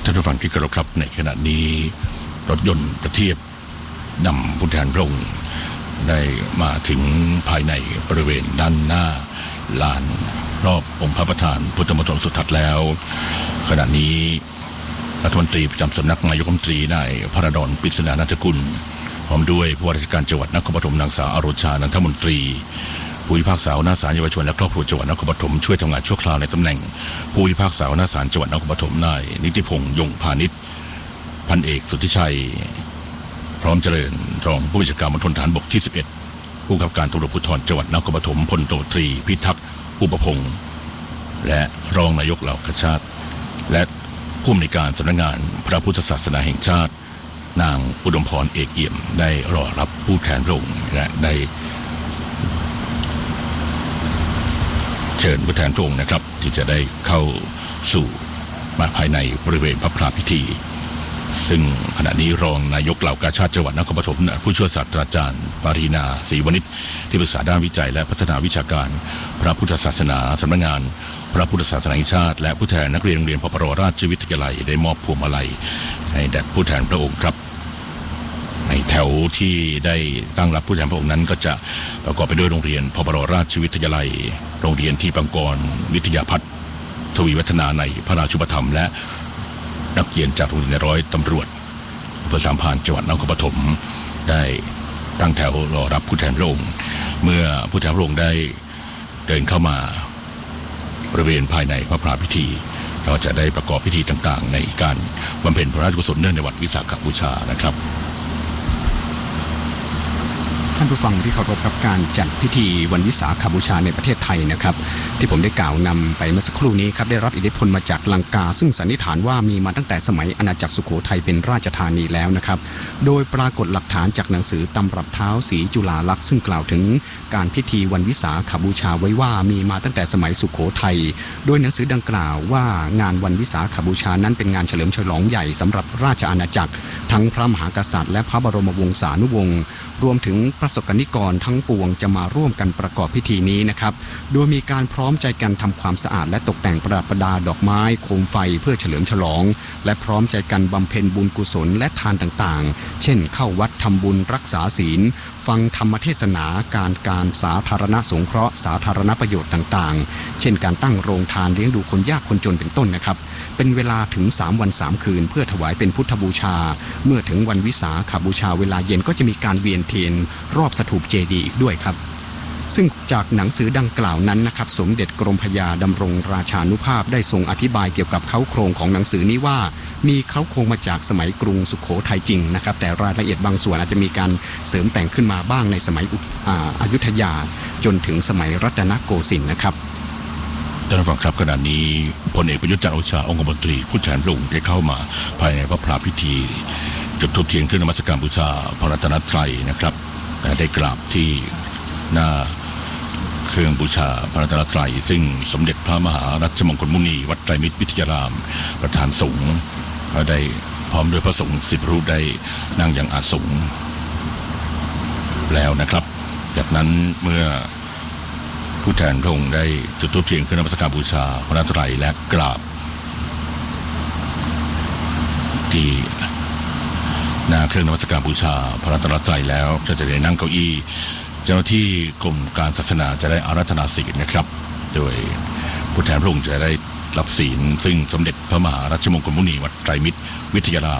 านผู้ฟังที่เคารพครับในขณะนี้รถยนต์ประเทียบนำผู้แทนพระองค์ได้มาถึงภายในบริเวณด้านหน้าลานรอบองค์พระประธานพุทธมณฑลสุทัศน์แล้วขณะนี้รัฐมนตรีประจำสำนักนายกรัฐมนตรีนายพระดอนปริศนานันทกุลพร้อมด้วยผู้ว่าราชการจังหวัดนครปฐมนางสาวอโรชานันทมนตรีผู้พิพากษาหัวหน้าศาลเยาวชนและครอบครัวจังหวัดนครปฐมช่วยทำงานชั่วคราวในตำแหน่งผู้พิพากษาหัวหน้าศาลจังหวัดนครปฐมนายนิติพงษ์ยงพานิชพันเอกสุทธิชัยพร้อมเจริญรองผู้บัญชาการมณฑลฐานบกที่11ผู้กำกับการตำรวจภูธรจังหวัดนครปฐมพลโทตรีพิทักษ์อุปพงษ์และรองนายกเหล่ากาชาติและผู้อำนวยการสำนักงานพระพุทธศาสนาแห่งชาตินางอุดมพรเอกเอี่ยมได้รอรับผู้แทนพระองค์และได้เชิญผู้แทนพระองค์นะครับที่จะได้เข้าสู่มาภายในบริเวณพระพราพิธีซึ่งขณะนี้รองนายกเหล่ากาชาติจังหวัดนครปฐมผู้ช่วยศาสตราจารย์ปารีนาศรีวณิชที่ปรึกษาด้านวิจัยและพัฒนาวิชาการพระพุทธศาสนาสำนักงานพระพุทธศาสนาแห่งชาติและผู้แทนนักเรียนโรงเรียนพปรราชวิทยาลัยได้มอบพวงมาลัยให้แด่ผู้แทนพระองค์ครับในแถวที่ได้ตั้งรับผู้แทนพระองค์นั้นก็จะประกอบไปด้วยโรงเรียนพปรราชวิทยาลัยโรงเรียนที่ปังกรวิทยาพัฒน์ทวีวัฒนาในพระราชูปถัมภ์และนักเรียนจากโรงเรียนร้อยตำรวจอำเภอสามพรานจังหวัดนครปฐมได้ตั้งแถวรอรับผู้แทนพระองค์เมื่อผู้แทนพระองค์ได้เดินเข้ามาบริเวณภายในพระพราพิธีเราจะได้ประกอบพิธีต่างๆในการบำเพ็ญพระราชกุศลเนื่องในวันวิสาขบูชานะครับท่านผู้ฟังที่เคารพกับการจัดพิธีวันวิสาขบูชาในประเทศไทยนะครับที่ผมได้กล่าวนำไปเมื่อสักครู่นี้ครับได้รับอิทธิพลมาจากลังกาซึ่งสันนิษฐานว่ามีมาตั้งแต่สมัยอาณาจักรสุโขทัยเป็นราชธานีแล้วนะครับโดยปรากฏหลักฐานจากหนังสือตำรับเท้าศรีจุฬาลักษณ์ซึ่งกล่าวถึงการพิธีวันวิสาขบูชาไว้ว่ามีมาตั้งแต่สมัยสุโขทัยโดยหนังสือดังกล่าวว่างานวันวิสาขบูชานั้นเป็นงานเฉลิมฉลองใหญ่สำหรับราชอาณาจักรทั้งพระมหากษัตริย์และพระบรมวงศานุวงศ์รวมถึงประสบกนิกรทั้งปวงจะมาร่วมกันประกอบพิธีนี้นะครับโดยมีการพร้อมใจกันทำความสะอาดและตกแต่งประดับประดาดอกไม้โคมไฟเพื่อเฉลิมฉลองและพร้อมใจกันบำเพ็ญบุญกุศลและทานต่างๆเช่นเข้าวัดทำบุญรักษาศีลฟังธรรมเทศนาการสาธารณสงเคราะห์สาธารณประโยชน์ต่างๆเช่นการตั้งโรงทานเลี้ยงดูคนยากคนจนเป็นต้นนะครับเป็นเวลาถึง3 วัน3 คืนเพื่อถวายเป็นพุทธบูชาเมื่อถึงวันวิสาขบูชาเวลาเย็นก็จะมีการเวียนเทียนรอบสถูปเจดีย์อีกด้วยครับซึ่งจากหนังสือดังกล่าวนั้นนะครับสมเด็จกรมพระยาดำรงราชานุภาพได้ทรงอธิบายเกี่ยวกับเค้าโครงของหนังสือนี้ว่ามีเค้าโครงมาจากสมัยกรุงสุโขทัยจริงนะครับแต่รายละเอียดบางส่วนอาจจะมีการเสริมแต่งขึ้นมาบ้างในสมัยอยุธยาจนถึงสมัยรัตนโกสินทร์นะครับท่านผู้ฟังครับขณะนี้พลเอกประยุทธ์จันทร์โอชาองคมนตรีผู้แทนพระองค์ได้เข้ามาภายในพระพราพิธีจุดธูปเทียนขึ้นนมัสการบูชาพระรัตนตรัยนะครับได้กราบที่หน้าเครื่องบูชาพระรัตนตรัยซึ่งสมเด็จพระมหารัชมงคลมุนีวัดไตรมิตรวิทยารามประธานสงฆ์ได้พร้อมด้วยพระสงฆ์10 รูปได้นั่งอย่างอาสงฆ์แล้วนะครับจากนั้นเมื่อผู้แทนพระองค์ได้จุดธูปเทียนขึ้นนมัสการบูชาพระรัตนตรัยและกราบที่หน้าเครื่องนมัสการบูชาพระรัตนตรัยแล้วจะได้นั่งเก้าอี้เจ้าหน้าที่กรมการศาสนาจะได้อาราธนาศีลนะครับโดยผู้แทนพระองค์จะได้รับศีลซึ่งสมเด็จพระมหารัชมงคลมุนีวัดไตรมิตรวิทยาราม